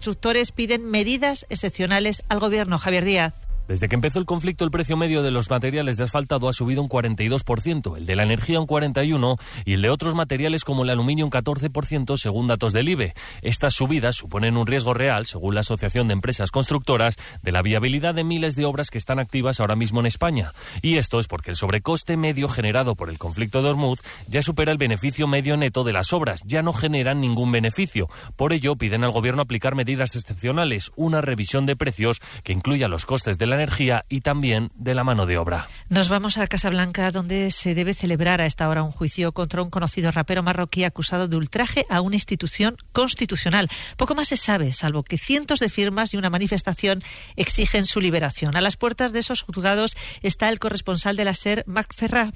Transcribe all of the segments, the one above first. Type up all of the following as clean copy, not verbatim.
constructores piden medidas excepcionales al Gobierno. Javier Díaz. Desde que empezó el conflicto, el precio medio de los materiales de asfaltado ha subido un 42%, el de la energía un 41% y el de otros materiales como el aluminio un 14%, según datos del IBE. Estas subidas suponen un riesgo real, según la Asociación de Empresas Constructoras, de la viabilidad de miles de obras que están activas ahora mismo en España. Y esto es porque el sobrecoste medio generado por el conflicto de Ormuz ya supera el beneficio medio neto de las obras, ya no generan ningún beneficio. Por ello, piden al Gobierno aplicar medidas excepcionales, una revisión de precios que incluya los costes de la energía y también de la mano de obra. Nos vamos a Casablanca, donde se debe celebrar a esta hora un juicio contra un conocido rapero marroquí acusado de ultraje a una institución constitucional. Poco más se sabe, salvo que cientos de firmas y una manifestación exigen su liberación. A las puertas de esos juzgados está el corresponsal de la SER, Marc Ferrà.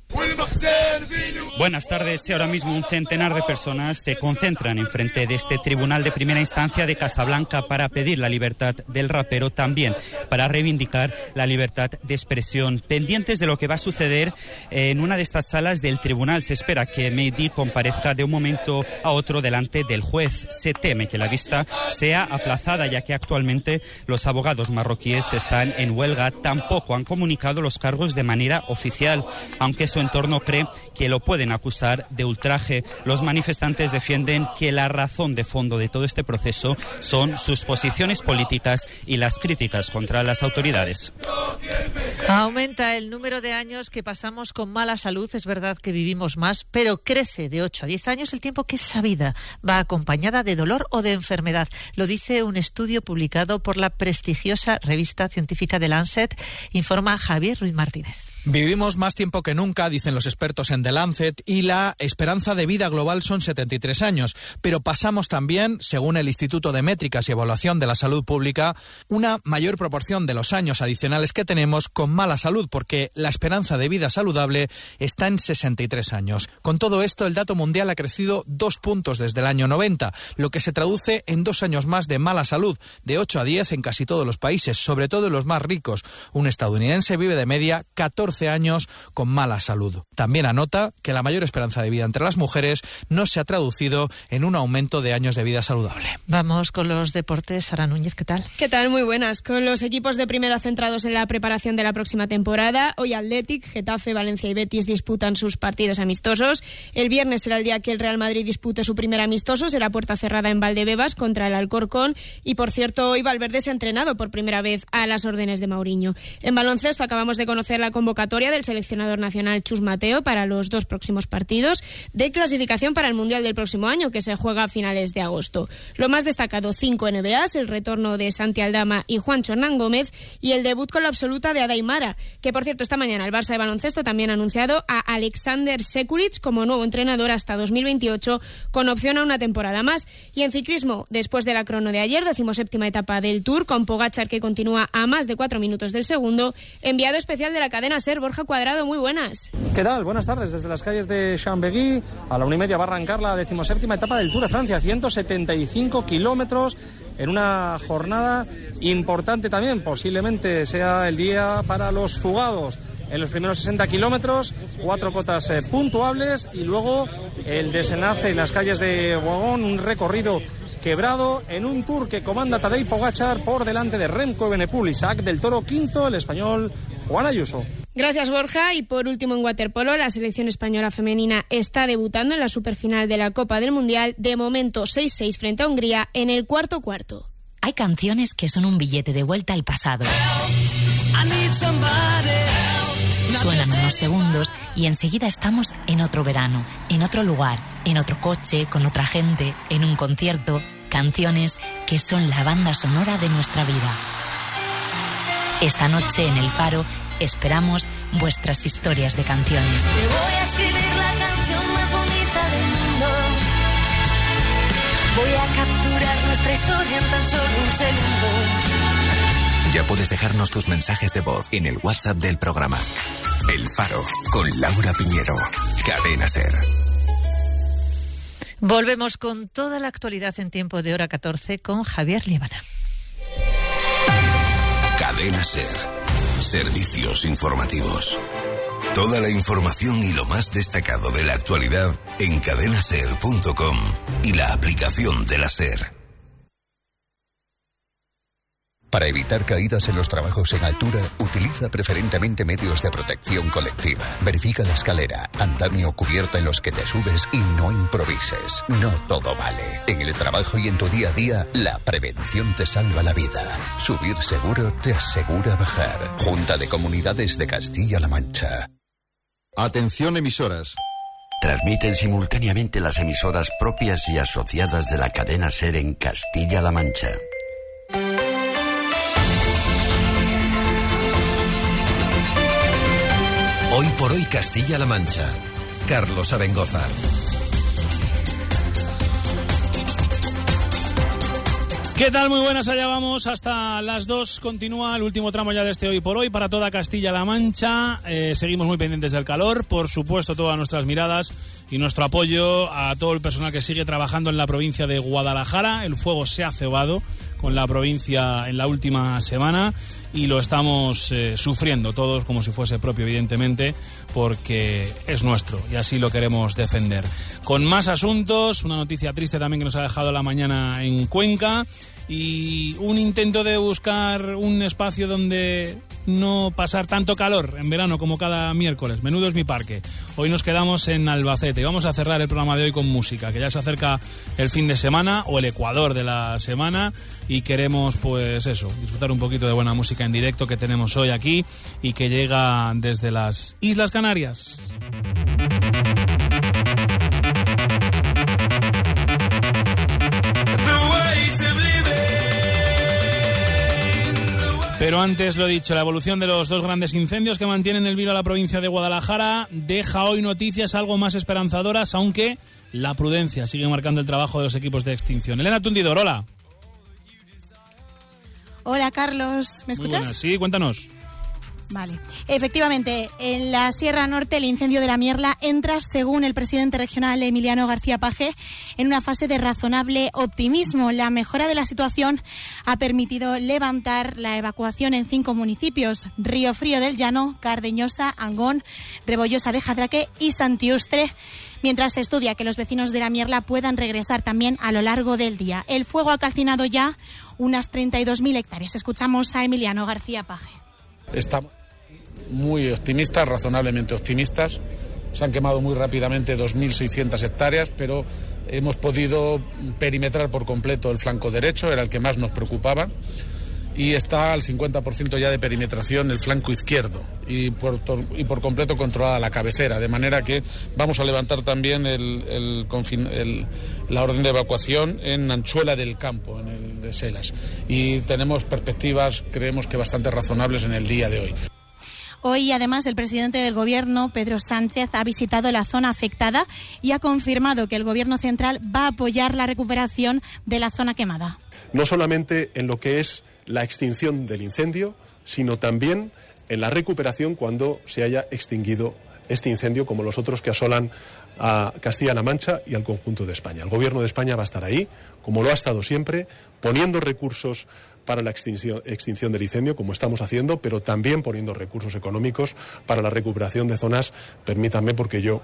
Buenas tardes. Ahora mismo un centenar de personas se concentran enfrente de este tribunal de primera instancia de Casablanca para pedir la libertad del rapero, también para reivindicar la libertad de expresión. Pendientes de lo que va a suceder en una de estas salas del tribunal, se espera que Mehdi comparezca de un momento a otro delante del juez. Se teme que la vista sea aplazada, ya que actualmente los abogados marroquíes están en huelga. Tampoco han comunicado los cargos de manera oficial, aunque su entorno cree que lo pueden acusar de ultraje. Los manifestantes defienden que la razón de fondo de todo este proceso son sus posiciones políticas y las críticas contra las autoridades. Aumenta el número de años que pasamos con mala salud. Es verdad que vivimos más, pero crece de 8 a 10 años el tiempo que esa vida va acompañada de dolor o de enfermedad. Lo dice un estudio publicado por la prestigiosa revista científica The Lancet, informa Javier Ruiz Martínez. Vivimos más tiempo que nunca, dicen los expertos en The Lancet, y la esperanza de vida global son 73 años. Pero pasamos también, según el Instituto de Métricas y Evaluación de la Salud Pública, una mayor proporción de los años adicionales que tenemos con mala salud, porque la esperanza de vida saludable está en 63 años. Con todo esto, el dato mundial ha crecido 2 puntos desde el año 90, lo que se traduce en 2 años más de mala salud, de 8 a 10 en casi todos los países, sobre todo en los más ricos. Un estadounidense vive de media 14 años con mala salud. También anota que la mayor esperanza de vida entre las mujeres no se ha traducido en un aumento de años de vida saludable. Vamos con los deportes. Sara Núñez, ¿qué tal? ¿Qué tal? Muy buenas. Con los equipos de primera centrados en la preparación de la próxima temporada, hoy Athletic, Getafe, Valencia y Betis disputan sus partidos amistosos. El viernes será el día que el Real Madrid dispute su primer amistoso, será puerta cerrada en Valdebebas contra el Alcorcón. Y por cierto, hoy Valverde se ha entrenado por primera vez a las órdenes de Mourinho. En baloncesto acabamos de conocer la convocatoria del seleccionador nacional Chus Mateo para los 2 próximos partidos de clasificación para el Mundial del próximo año, que se juega a finales de agosto. Lo más destacado, 5 NBAs, el retorno de Santi Aldama y Juancho Hernán Gómez y el debut con la absoluta de Ada Aimara, que por cierto esta mañana el Barça de baloncesto también ha anunciado a Alexander Sekulic como nuevo entrenador hasta 2028, con opción a una temporada más. Y en ciclismo, después de la crono de ayer, 17ª etapa del Tour, con Pogačar que continúa a más de 4 minutos del segundo, enviado especial de la cadena SER, Borja Cuadrado, muy buenas. ¿Qué tal? Buenas tardes. Desde las calles de Chambéry a la 1:30 va a arrancar la 17ª etapa del Tour de Francia, 175 kilómetros en una jornada importante también. Posiblemente sea el día para los fugados. En los primeros 60 kilómetros, 4 cotas puntuables y luego el desenlace en las calles de Boigón, un recorrido quebrado en un Tour que comanda Tadej Pogačar por delante de Remco Evenepoel, Isaac del Toro quinto, el español Juan Ayuso. Gracias, Borja. Y por último, en waterpolo, la selección española femenina está debutando en la superfinal de la Copa del Mundial. De momento, 6-6 frente a Hungría en el cuarto. Hay canciones que son un billete de vuelta al pasado. Suenan unos segundos y enseguida estamos en otro verano, en otro lugar, en otro coche, con otra gente, en un concierto. Canciones que son la banda sonora de nuestra vida. Esta noche en El Faro esperamos vuestras historias de canciones. Te voy a escribir la canción más bonita del mundo. Voy a capturar nuestra historia en tan solo un segundo. Ya puedes dejarnos tus mensajes de voz en el WhatsApp del programa. El Faro, con Laura Piñero. Cadena SER. Volvemos con toda la actualidad en tiempo de hora 14 con Javier Líbana. Cadena SER. Servicios informativos. Toda la información y lo más destacado de la actualidad en cadenaser.com y la aplicación de la SER. Para evitar caídas en los trabajos en altura, utiliza preferentemente medios de protección colectiva. Verifica la escalera, andamio o cubierta en los que te subes y no improvises. No todo vale. En el trabajo y en tu día a día, la prevención te salva la vida. Subir seguro te asegura bajar. Junta de Comunidades de Castilla-La Mancha. Atención, emisoras. Transmiten simultáneamente las emisoras propias y asociadas de la cadena SER en Castilla-La Mancha. Hoy por hoy Castilla-La Mancha. Carlos Abengoza. ¿Qué tal? Muy buenas, allá vamos. Hasta las 2 continúa el último tramo ya de este Hoy por Hoy para toda Castilla-La Mancha. Seguimos muy pendientes del calor. Por supuesto, todas nuestras miradas y nuestro apoyo a todo el personal que sigue trabajando en la provincia de Guadalajara. El fuego se ha cebado con la provincia en la última semana y lo estamos sufriendo todos como si fuese propio, evidentemente, porque es nuestro y así lo queremos defender. Con más asuntos, una noticia triste también que nos ha dejado la mañana en Cuenca y un intento de buscar un espacio donde no pasar tanto calor en verano como cada miércoles. Menudo es mi parque. Hoy nos quedamos en Albacete y vamos a cerrar el programa de hoy con música, que ya se acerca el fin de semana o el Ecuador de la semana y queremos, pues eso, disfrutar un poquito de buena música en directo que tenemos hoy aquí y que llega desde las Islas Canarias. Pero antes, lo dicho, la evolución de los dos grandes incendios que mantienen el vilo a la provincia de Guadalajara deja hoy noticias algo más esperanzadoras, aunque la prudencia sigue marcando el trabajo de los equipos de extinción. Elena Tundidor, hola. Hola, Carlos. ¿Me escuchas? Muy buenas, sí, cuéntanos. Vale. Efectivamente, en la Sierra Norte el incendio de la Mierla entra, según el presidente regional Emiliano García Paje, en una fase de razonable optimismo. La mejora de la situación ha permitido levantar la evacuación en 5 municipios: Río Frío del Llano, Cardeñosa, Angón, Rebollosa de Jadraque y Santiustre, mientras se estudia que los vecinos de la Mierla puedan regresar también a lo largo del día. El fuego ha calcinado ya unas 32.000 hectáreas. Escuchamos a Emiliano García Paje. Estamos muy optimistas, razonablemente optimistas. Se han quemado muy rápidamente 2.600 hectáreas, pero hemos podido perimetrar por completo el flanco derecho, era el que más nos preocupaba, y está al 50% ya de perimetración el flanco izquierdo y por completo controlada la cabecera, de manera que vamos a levantar también la orden de evacuación en Anchuela del Campo, en el de Selas, y tenemos perspectivas, creemos que bastante razonables en el día de hoy. Hoy, además, el presidente del Gobierno, Pedro Sánchez, ha visitado la zona afectada y ha confirmado que el Gobierno central va a apoyar la recuperación de la zona quemada. No solamente en lo que es la extinción del incendio, sino también en la recuperación cuando se haya extinguido este incendio, como los otros que asolan a Castilla-La Mancha y al conjunto de España. El Gobierno de España va a estar ahí, como lo ha estado siempre, poniendo recursos para la extinción del incendio, como estamos haciendo, pero también poniendo recursos económicos para la recuperación de zonas. Permítanme, porque yo,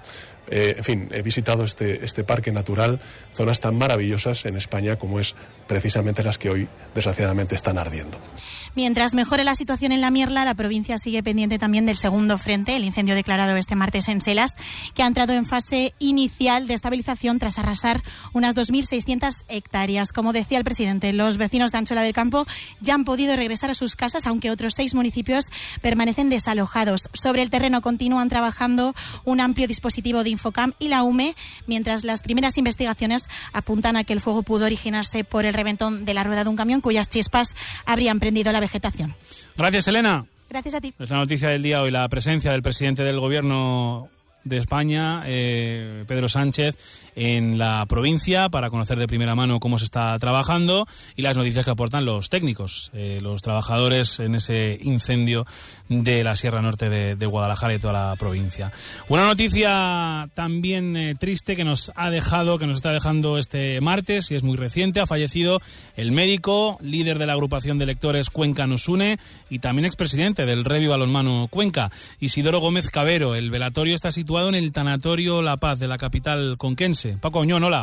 he visitado este parque natural, zonas tan maravillosas en España como es precisamente las que hoy, desgraciadamente, están ardiendo. Mientras mejore la situación en la Mierla, la provincia sigue pendiente también del segundo frente, el incendio declarado este martes en Selas, que ha entrado en fase inicial de estabilización tras arrasar unas 2.600 hectáreas. Como decía el presidente, los vecinos de Anchuela del Campo ya han podido regresar a sus casas, aunque otros 6 municipios permanecen desalojados. Sobre el terreno continúan trabajando un amplio dispositivo de Infocam y la UME, mientras las primeras investigaciones apuntan a que el fuego pudo originarse por el reventón de la rueda de un camión cuyas chispas habrían prendido la vegetación. Gracias, Elena. Gracias a ti. Es la noticia del día hoy, la presencia del presidente del Gobierno de España, Pedro Sánchez, en la provincia para conocer de primera mano cómo se está trabajando y las noticias que aportan los técnicos, los trabajadores en ese incendio de la Sierra Norte de Guadalajara y toda la provincia. Una noticia también triste que nos está dejando este martes, y es muy reciente. Ha fallecido el médico, líder de la agrupación de lectores Cuenca Nos Une y también expresidente del Revi Balonmano Cuenca, Isidoro Gómez Cabero. El velatorio está situado en el Tanatorio La Paz de la capital conquense. Paco Oñón, hola.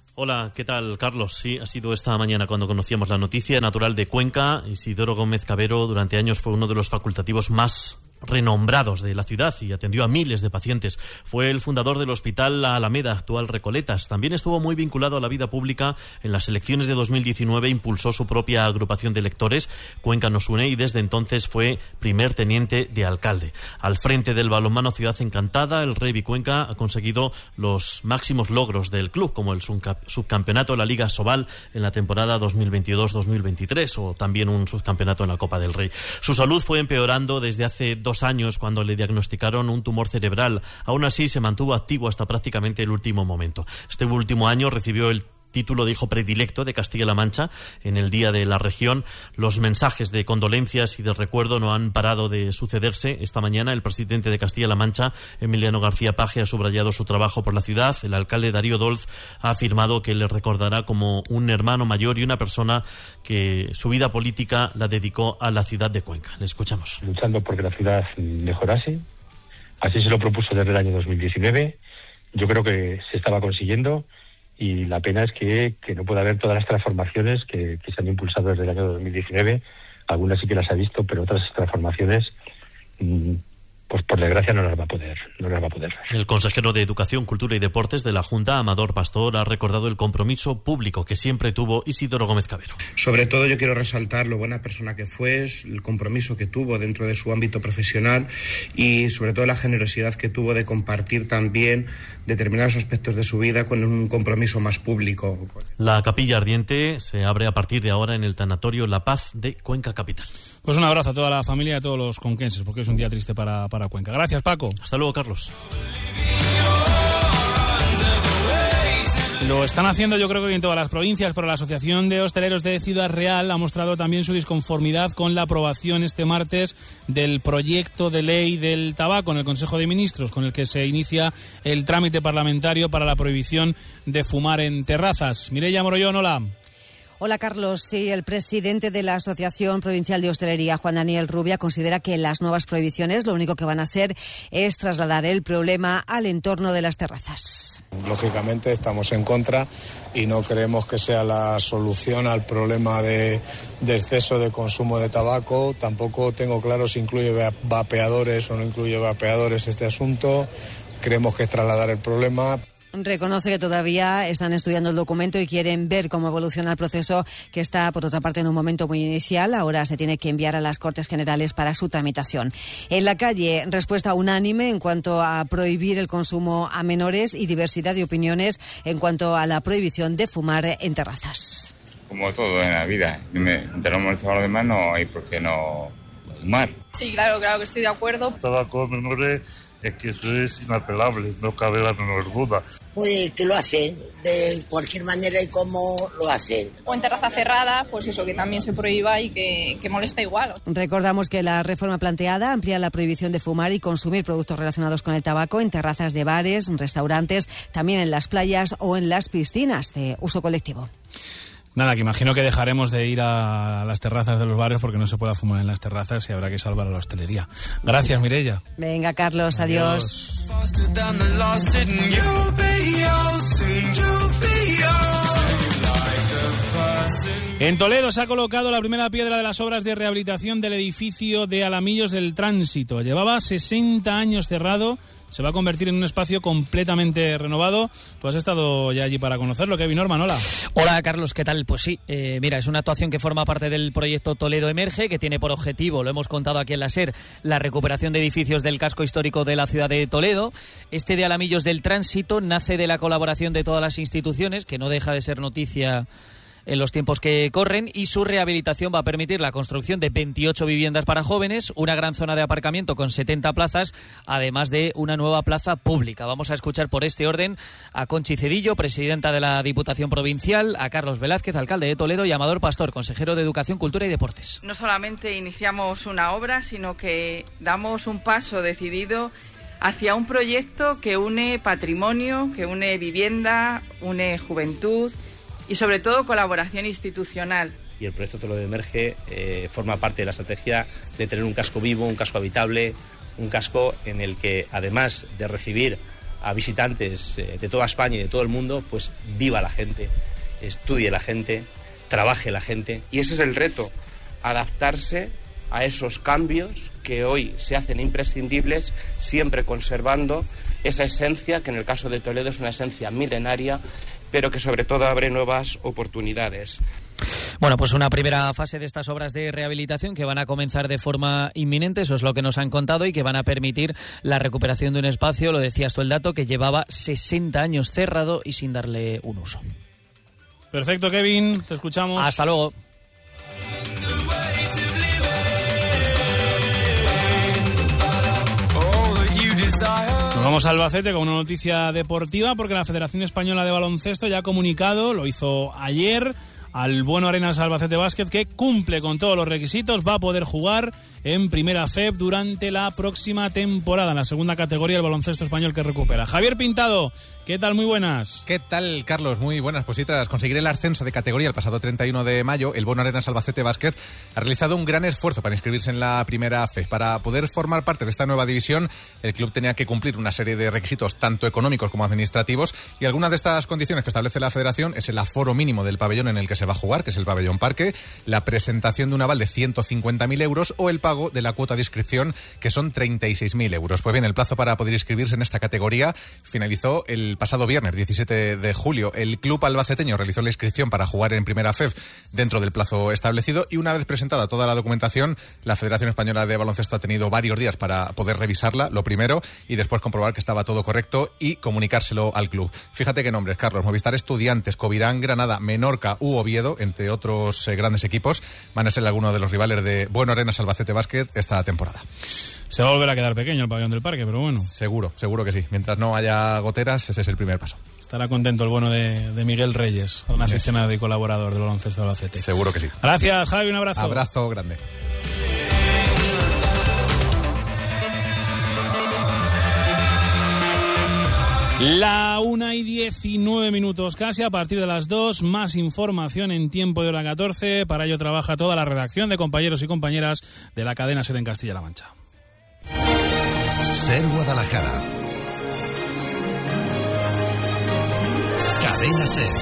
Hola, ¿qué tal, Carlos? Sí, ha sido esta mañana cuando conocíamos la noticia. Natural de Cuenca, Isidoro Gómez Cabero durante años fue uno de los facultativos más renombrados de la ciudad y atendió a miles de pacientes. Fue el fundador del Hospital La Alameda, actual Recoletas. También estuvo muy vinculado a la vida pública. En las elecciones de 2019 impulsó su propia agrupación de electores, Cuenca Nos Une, y desde entonces fue primer teniente de alcalde. Al frente del balonmano Ciudad Encantada, el Revi Cuenca ha conseguido los máximos logros del club, como el subcampeonato de la Liga Sobal en la temporada 2022-2023 o también un subcampeonato en la Copa del Rey. Su salud fue empeorando desde hace 2 años cuando le diagnosticaron un tumor cerebral. Aún así se mantuvo activo hasta prácticamente el último momento. Este último año recibió el título de hijo predilecto de Castilla-La Mancha en el Día de la Región. Los mensajes de condolencias y de recuerdo no han parado de sucederse. Esta mañana el presidente de Castilla-La Mancha, Emiliano García Paje, ha subrayado su trabajo por la ciudad. El alcalde Darío Dolz ha afirmado que le recordará como un hermano mayor y una persona que su vida política la dedicó a la ciudad de Cuenca. Le escuchamos. Luchando porque la ciudad mejorase. Así se lo propuso desde el año 2019. Yo creo que se estaba consiguiendo. Y la pena es que no pueda haber todas las transformaciones que se han impulsado desde el año 2019. Algunas sí que las ha visto, pero otras transformaciones, pues por desgracia no las va a poder. El consejero de Educación, Cultura y Deportes de la Junta, Amador Pastor, ha recordado el compromiso público que siempre tuvo Isidoro Gómez Cabero. Sobre todo yo quiero resaltar lo buena persona que fue, el compromiso que tuvo dentro de su ámbito profesional y sobre todo la generosidad que tuvo de compartir también determinados aspectos de su vida con un compromiso más público. La capilla ardiente se abre a partir de ahora en el tanatorio La Paz de Cuenca Capital. Pues un abrazo a toda la familia y a todos los conquenses, porque es un día triste para Cuenca. Gracias, Paco. Hasta luego, Carlos. Lo están haciendo yo creo que en todas las provincias, pero la Asociación de Hosteleros de Ciudad Real ha mostrado también su disconformidad con la aprobación este martes del proyecto de ley del tabaco en el Consejo de Ministros, con el que se inicia el trámite parlamentario para la prohibición de fumar en terrazas. Mireia Morollón, hola. Hola, Carlos. Sí, el presidente de la Asociación Provincial de Hostelería, Juan Daniel Rubia, considera que las nuevas prohibiciones lo único que van a hacer es trasladar el problema al entorno de las terrazas. Lógicamente estamos en contra y no creemos que sea la solución al problema de exceso de consumo de tabaco. Tampoco tengo claro si incluye vapeadores o no incluye vapeadores este asunto. Creemos que es trasladar el problema. Reconoce que todavía están estudiando el documento y quieren ver cómo evoluciona el proceso, que está, por otra parte, en un momento muy inicial. Ahora se tiene que enviar a las Cortes Generales para su tramitación. En la calle, respuesta unánime en cuanto a prohibir el consumo a menores y diversidad de opiniones en cuanto a la prohibición de fumar en terrazas. Como todo en la vida, mientras no molestar a los demás no hay por qué no fumar. Sí, claro que estoy de acuerdo. Tabaco menores es que eso es inapelable, no cabe la menor duda. Pues que lo hacen de cualquier manera y cómo lo hacen. O en terraza cerrada, pues eso, que también se prohíba y que molesta igual. Recordamos que la reforma planteada amplía la prohibición de fumar y consumir productos relacionados con el tabaco en terrazas de bares, restaurantes, también en las playas o en las piscinas de uso colectivo. Nada, que imagino que dejaremos de ir a las terrazas de los bares porque no se pueda fumar en las terrazas y habrá que salvar a la hostelería. Gracias, Mireia. Venga, Carlos, adiós. En Toledo se ha colocado la primera piedra de las obras de rehabilitación del edificio de Alamillos del Tránsito. Llevaba 60 años cerrado, se va a convertir en un espacio completamente renovado. Tú has estado ya allí para conocerlo, Kevin Norman, hola. Hola, Carlos, ¿qué tal? Pues sí, mira, es una actuación que forma parte del proyecto Toledo Emerge, que tiene por objetivo, lo hemos contado aquí en la SER, la recuperación de edificios del casco histórico de la ciudad de Toledo. Este de Alamillos del Tránsito nace de la colaboración de todas las instituciones, que no deja de ser noticia en los tiempos que corren, y su rehabilitación va a permitir la construcción de 28 viviendas para jóvenes, una gran zona de aparcamiento con 70 plazas, además de una nueva plaza pública. Vamos a escuchar por este orden a Conchi Cedillo, presidenta de la Diputación Provincial, a Carlos Velázquez, alcalde de Toledo, y a Amador Pastor, consejero de Educación, Cultura y Deportes. No solamente iniciamos una obra, sino que damos un paso decidido hacia un proyecto que une patrimonio, que une vivienda, une juventud y sobre todo colaboración institucional. Y el proyecto Toledo Emerge forma parte de la estrategia de tener un casco vivo, un casco habitable, un casco en el que, además de recibir a visitantes de toda España y de todo el mundo, pues viva la gente, estudie la gente, trabaje la gente. Y ese es el reto, adaptarse a esos cambios que hoy se hacen imprescindibles, siempre conservando esa esencia, que en el caso de Toledo es una esencia milenaria, pero que sobre todo abre nuevas oportunidades. Bueno, pues una primera fase de estas obras de rehabilitación que van a comenzar de forma inminente, eso es lo que nos han contado, y que van a permitir la recuperación de un espacio, lo decías tú el dato, que llevaba 60 años cerrado y sin darle un uso. Perfecto, Kevin, te escuchamos. Hasta luego. Nos vamos a Albacete con una noticia deportiva, porque la Federación Española de Baloncesto ya ha comunicado, lo hizo ayer, al Bueno Arenas Albacete Basket, que cumple con todos los requisitos, va a poder jugar en Primera FEB durante la próxima temporada, en la segunda categoría del baloncesto español que recupera. Javier Pintado, ¿qué tal? Muy buenas. ¿Qué tal, Carlos? Muy buenas. Pues sí, tras conseguir el ascenso de categoría el pasado 31 de mayo, el Bueno Arenas Albacete Basket ha realizado un gran esfuerzo para inscribirse en la Primera FEB. Para poder formar parte de esta nueva división, el club tenía que cumplir una serie de requisitos, tanto económicos como administrativos, y algunas de estas condiciones que establece la Federación es el aforo mínimo del pabellón en el que se va a jugar, que es el pabellón Parque, la presentación de un aval de 150.000 euros o el pago de la cuota de inscripción, que son 36.000 euros. Pues bien, el plazo para poder inscribirse en esta categoría finalizó el pasado viernes 17 de julio. El club albaceteño realizó la inscripción para jugar en Primera FEB dentro del plazo establecido, y una vez presentada toda la documentación, la Federación Española de Baloncesto ha tenido varios días para poder revisarla, lo primero, y después comprobar que estaba todo correcto y comunicárselo al club. Fíjate qué nombres, Carlos: Movistar Estudiantes, Covirán Granada, Menorca u Oviedo, entre otros grandes equipos, van a ser algunos de los rivales de Bueno Arenas Albacete Basket esta temporada. Se va a volver a quedar pequeño el pabellón del Parque, pero bueno. Seguro que sí. Mientras no haya goteras, ese es el primer paso. Estará contento el bueno de Miguel Reyes, un aficionado y colaborador del baloncesto de Albacete. Seguro que sí. Gracias, Javi, un abrazo. Abrazo grande. La 1:19 casi, a partir de las 2, más información en tiempo de hora 14. Para ello trabaja toda la redacción de compañeros y compañeras de la cadena SER en Castilla-La Mancha. SER Guadalajara. Cadena SER.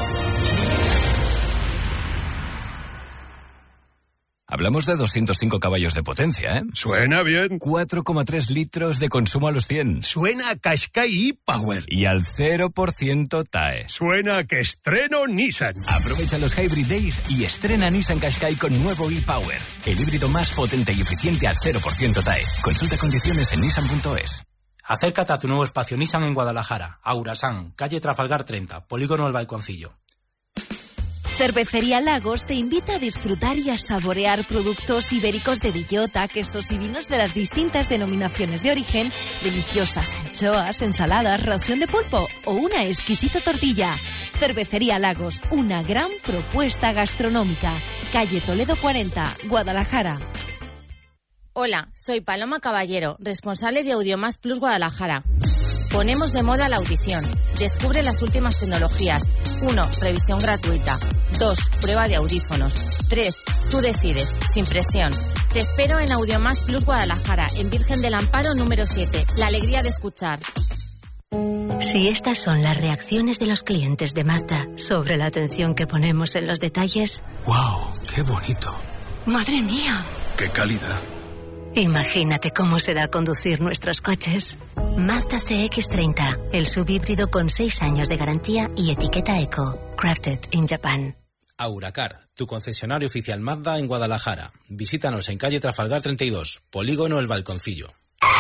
Hablamos de 205 caballos de potencia, ¿eh? Suena bien. 4,3 litros de consumo a los 100. Suena a Qashqai e-Power. Y al 0% TAE. Suena a que estreno Nissan. Aprovecha los Hybrid Days y estrena Nissan Qashqai con nuevo e-Power. El híbrido más potente y eficiente al 0% TAE. Consulta condiciones en nissan.es. Acércate a tu nuevo espacio Nissan en Guadalajara. Aurasan, calle Trafalgar 30, Polígono El Balconcillo. Cervecería Lagos te invita a disfrutar y a saborear productos ibéricos de bellota, quesos y vinos de las distintas denominaciones de origen, deliciosas anchoas, ensaladas, ración de pulpo o una exquisita tortilla. Cervecería Lagos, una gran propuesta gastronómica. Calle Toledo 40, Guadalajara. Hola, soy Paloma Caballero, responsable de Audiomás Plus Guadalajara. Ponemos de moda la audición. Descubre las últimas tecnologías. 1. Revisión gratuita. 2. Prueba de audífonos. 3. Tú decides, sin presión. Te espero en Audiomás Plus Guadalajara, en Virgen del Amparo número 7. La alegría de escuchar. Si estas son las reacciones de los clientes de Mazda sobre la atención que ponemos en los detalles... ¡Wow! ¡Qué bonito! ¡Madre mía! ¡Qué calidad! Imagínate cómo será conducir nuestros coches. Mazda CX-30, el subhíbrido con 6 años de garantía y etiqueta Eco. Crafted in Japan. Auracar, tu concesionario oficial Mazda en Guadalajara. Visítanos en calle Trafalgar 32, Polígono El Balconcillo.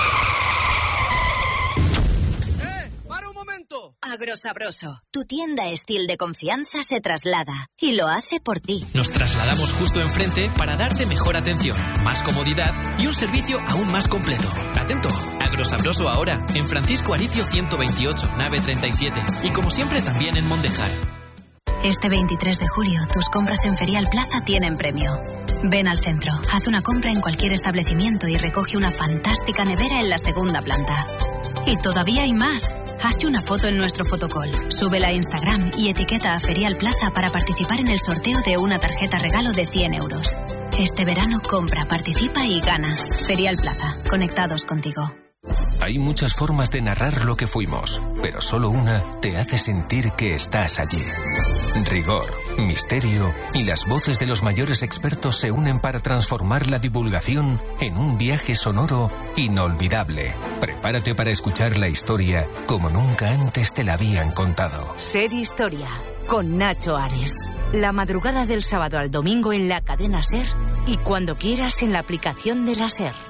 Agrosabroso, tu tienda Estil de confianza se traslada y lo hace por ti. Nos trasladamos justo enfrente para darte mejor atención, más comodidad y un servicio aún más completo. Atento, Agrosabroso ahora en Francisco Aricio 128, nave 37 y como siempre también en Mondejar. Este 23 de julio tus compras en Ferial Plaza tienen premio. Ven al centro, haz una compra en cualquier establecimiento y recoge una fantástica nevera en la segunda planta. Y todavía hay más. Hazte una foto en nuestro fotocall, súbela a Instagram y etiqueta a Ferial Plaza para participar en el sorteo de una tarjeta regalo de 100 euros. Este verano compra, participa y gana. Ferial Plaza, conectados contigo. Hay muchas formas de narrar lo que fuimos, pero solo una te hace sentir que estás allí. Rigor, misterio y las voces de los mayores expertos se unen para transformar la divulgación en un viaje sonoro inolvidable. Prepárate para escuchar la historia como nunca antes te la habían contado. Ser Historia, con Nacho Ares. La madrugada del sábado al domingo en la cadena SER y cuando quieras en la aplicación de la SER.